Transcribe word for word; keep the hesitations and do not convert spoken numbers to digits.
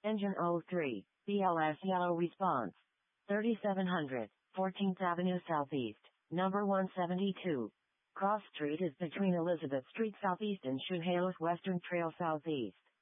Engine oh three, B L S yellow response. thirty-seven hundred, fourteenth Avenue Southeast, number one seventy-two. Cross Street is between Elizabeth Street Southeast and Chehalis Western Trail Southeast.